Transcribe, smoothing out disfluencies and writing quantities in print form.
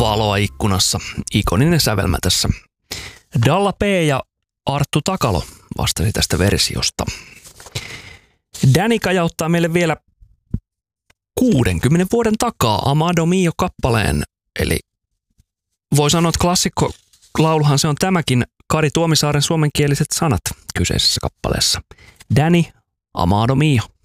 valoa ikkunassa. Ikoninen sävelmä tässä. Dalla P. ja Arttu Takalo vastasi tästä versiosta. Danny kajauttaa meille vielä 60 vuoden takaa Amado Mio-kappaleen. Eli voi sanoa, että klassikkolauluhan se on tämäkin. Kari Tuomisaaren suomenkieliset sanat kyseisessä kappaleessa. Danny, Amado Mio.